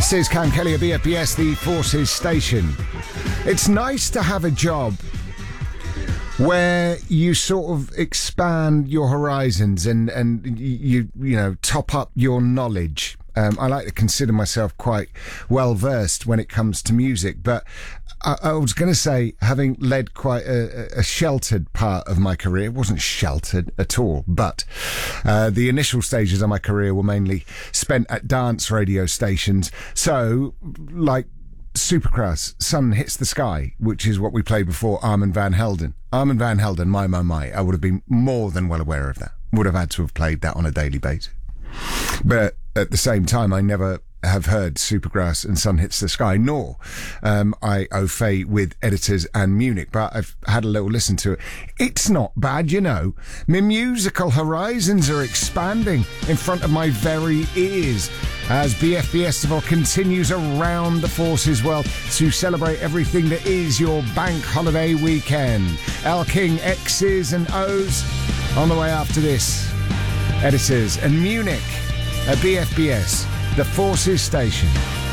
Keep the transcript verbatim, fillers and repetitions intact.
This is Cam Kelly at B F B S, the Forces station. It's nice to have a job where you sort of expand your horizons and, and you, you know, top up your knowledge. Um, I like to consider myself quite well versed when it comes to music, but I, I was going to say, having led quite a, a sheltered part of my career, it wasn't sheltered at all, but uh, the initial stages of my career were mainly spent at dance radio stations. So, like Supergrass, Sun Hits the Sky, which is what we played before Armand Van Helden. Armand Van Helden, my, my, my, I would have been more than well aware of that. Would have had to have played that on a daily basis. But at the same time, I never have heard Supergrass and Sun Hits the Sky, nor um, I au fait with Editors and Munich, but I've had a little listen to it. It's not bad, you know. My musical horizons are expanding in front of my very ears as B F B Festival continues around the Forces world to celebrate everything that is your bank holiday weekend. El King, X's and O's on the way after this. Editors and Munich at B F B S, the Forces station.